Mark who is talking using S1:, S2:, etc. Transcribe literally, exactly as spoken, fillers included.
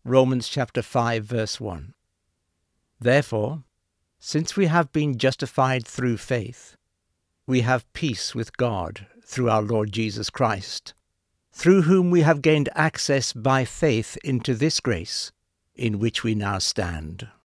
S1: Romans chapter five, verse one. Therefore, since we have been justified through faith, we have peace with God through our Lord Jesus Christ, through whom we have gained access by faith into this grace in which we now stand.